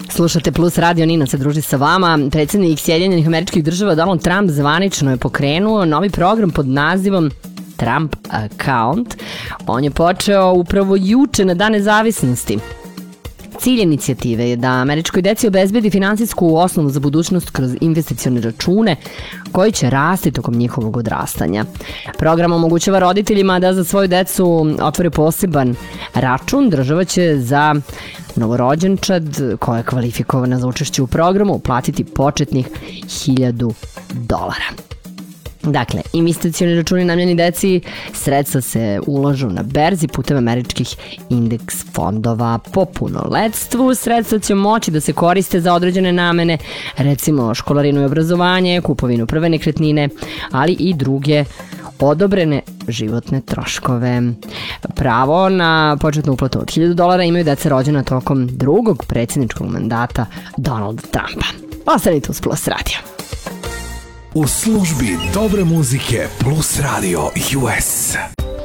Slušate Plus radio, Nina se druži sa vama. Predsjednik Sjedinjenih Američkih Država Donald Trump zvanično je pokrenuo novi program pod nazivom Trump Account. On je počeo upravo juče na Dan nezavisnosti. Cilj inicijative je da američkoj deci obezbedi finansijsku osnovu za budućnost kroz investicione račune koji će rasti tokom njihovog odrastanja. Program omogućava roditeljima da za svoju decu otvore poseban račun. Država će za novorođenčad koja je kvalifikovana za učešće u programu platiti početnih $1.000. Dakle, investicioni računi namljeni deci, sredstva se ulažu na berzi putem američkih indeks fondova. Po punoletstvu sredstva će moći da se koriste za određene namene, recimo školarinu i obrazovanje, kupovinu prve nekretnine, ali i druge odobrene životne troškove. Pravo na početnu uplatu od $1.000 imaju deca rođena tokom drugog predsjedničkog mandata Donalda Trumpa. Ostanite uz Plus radio. U službi dobre muzike Plus Radio US.